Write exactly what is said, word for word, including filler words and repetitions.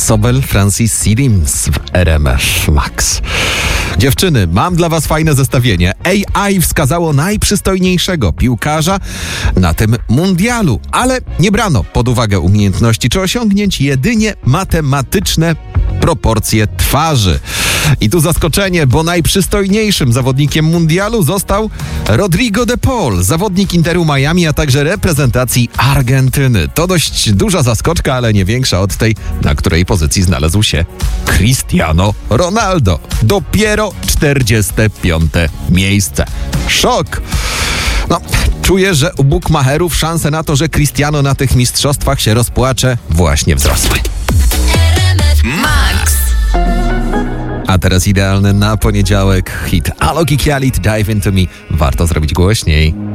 Sobel Francis Sidims w R M F Max. Dziewczyny, mam dla was fajne zestawienie. A I wskazało najprzystojniejszego piłkarza na tym mundialu, ale nie brano pod uwagę umiejętności czy osiągnięć, jedynie matematyczne proporcje twarzy. I tu zaskoczenie, bo najprzystojniejszym zawodnikiem mundialu został Rodrigo de Paul, zawodnik Interu Miami, a także reprezentacji Argentyny. To dość duża zaskoczka, ale nie większa od tej, na której pozycji znalazł się Cristiano Ronaldo. Dopiero czterdzieste piąte miejsce. Szok! No, czuję, że u bukmacherów szanse na to, że Cristiano na tych mistrzostwach się rozpłacze, właśnie wzrosły. Max. A teraz idealny na poniedziałek hit Alok i Khalid, Dive Into Me. Warto zrobić głośniej.